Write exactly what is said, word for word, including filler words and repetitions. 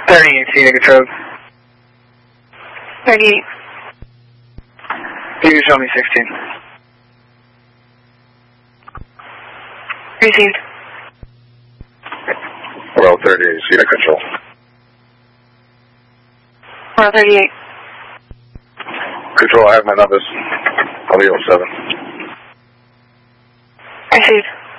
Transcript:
thirty-eight, scenic control. thirty-eight. You can show me sixteen. Received. Well, thirty-eight, scenic control. Well, thirty-eight. Control, I have my numbers. I'll be on seven. Received.